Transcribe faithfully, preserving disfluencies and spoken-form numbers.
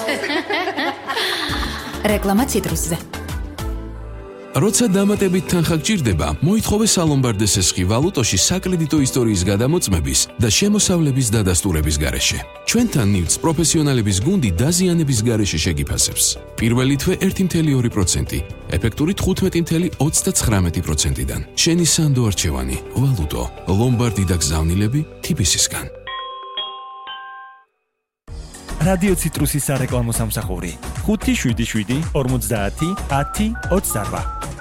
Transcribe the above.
რეკლამა ციტრუსზე. როცა დამატებით თანხა გჭირდება, მოითხოვე სალომბარდეს ესხი ვალუტოში საკრედიტო ისტორიის გადამოწმების და შემოსავლების დადასტურების გარეშე. ჩვენთან ნივთს პროფესიონალების გუნდი დაზიანების გარეშე შეგიფასებს. პირველი თვე ერთი კoma ორი პროცენტი, ეფექტური თხუთმეტი კoma ოცდაცხრამეტი პროცენტიდან. შენი სანდო არჩევანი, ვალუტო, ლომბარდი და გზავნილები თიბისისგან. რადიო ციტრუსის სარეკლამო სამსახური ხუთი შვიდი შვიდი ორმოცდაათი ათი ოცდარბა.